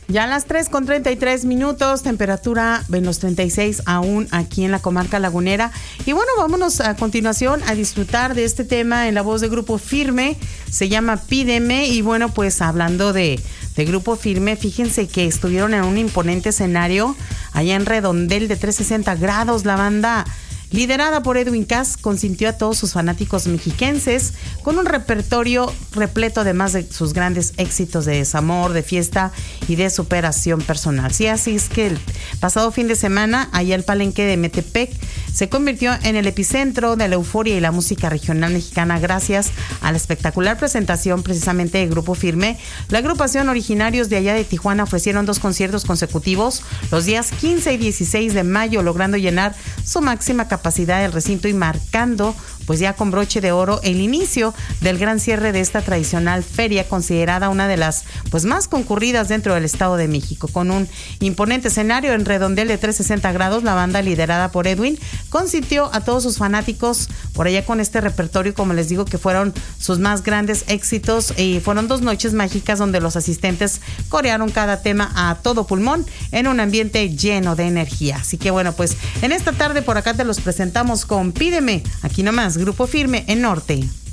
Ya a las 3:33, temperatura en los 36 aún aquí en la comarca lagunera. Y bueno, vámonos a continuación a disfrutar de este tema en la voz de Grupo Firme. Se llama Pídeme. Y bueno, pues hablando de Grupo Firme, fíjense que estuvieron en un imponente escenario allá en Redondel de 360 grados. La banda, liderada por Edwin Cass, consintió a todos sus fanáticos mexiquenses con un repertorio repleto además de sus grandes éxitos de desamor, de fiesta y de superación personal. Sí, así es que el pasado fin de semana, allá el Palenque de Metepec se convirtió en el epicentro de la euforia y la música regional mexicana gracias a la espectacular presentación precisamente de Grupo Firme. La agrupación, originarios de allá de Tijuana, ofrecieron 2 conciertos consecutivos los días 15 y 16 de mayo, logrando llenar su máxima capacidad del recinto y marcando pues ya con broche de oro el inicio del gran cierre de esta tradicional feria, considerada una de las pues más concurridas dentro del Estado de México. Con un imponente escenario en Redondel de 360 grados, la banda, liderada por Edwin, consintió a todos sus fanáticos por allá con este repertorio, como les digo, que fueron sus más grandes éxitos, y fueron 2 noches mágicas donde los asistentes corearon cada tema a todo pulmón en un ambiente lleno de energía. Así que bueno, pues en esta tarde por acá te los presentamos con Pídeme, aquí nomás Grupo Firme en Norte.